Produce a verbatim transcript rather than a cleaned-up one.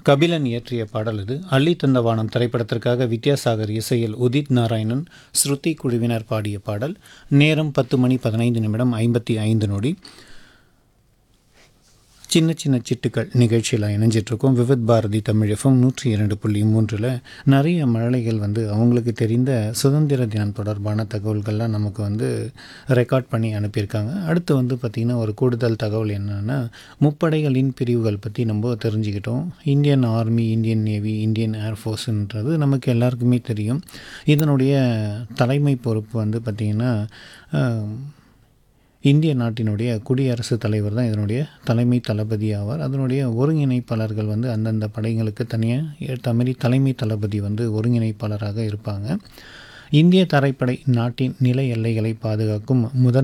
கபிலன் இயற்றிய பாடல் இது. அள்ளி தந்த வானம் திரைப்படத்திற்காக வித்யாசாகர் இசையில் உதித் நாராயணன், ஸ்ருதி குழுவினர் பாடிய பாடல். நேரம் பத்து மணி பதினைந்து நிமிடம் ஐம்பத்தி ஐந்து நொடி. சின்ன சின்ன சிட்டுக்கள் நிகழ்ச்சியில் இணைஞ்சிட்ருக்கோம். விவித் பாரதி தமிழ் எஃப்எம் நூற்றி இரண்டு புள்ளி மூன்றில் நிறைய மழலைகள் வந்து அவங்களுக்கு தெரிந்த சுதந்திர தினம் தொடர்பான தகவல்கள்லாம் நமக்கு வந்து ரெக்கார்ட் பண்ணி அனுப்பியிருக்காங்க. அடுத்து வந்து பார்த்திங்கன்னா ஒரு கூடுதல் தகவல் என்னென்னா, முப்படைகளின் பிரிவுகள் பற்றி நம்ம தெரிஞ்சுக்கிட்டோம். Indian army, Indian navy, Indian ஏர்ஃபோர்ஸுன்றது நமக்கு எல்லாருக்குமே தெரியும். இதனுடைய தலைமை பொறுப்பு வந்து பார்த்திங்கன்னா இந்திய நாட்டினுடைய குடியரசுத் தலைவர் தான் இதனுடைய தலைமை தளபதி ஆவார். அதனுடைய ஒருங்கிணைப்பாளர்கள் வந்து அந்தந்த படைகளுக்கு தனியாக ஏற்ற மாதிரி தலைமை தளபதி வந்து ஒருங்கிணைப்பாளராக இருப்பாங்க. இந்திய தரைப்படை நாட்டின் நில எல்லைகளை பாதுகாக்கும் முதன்